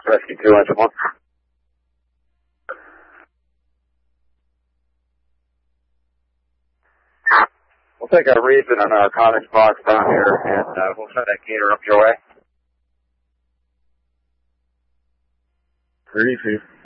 Rescue 2, engine 1. We'll take our reads in a narcotics box down here, and we'll send that gator up your way. Pretty easy.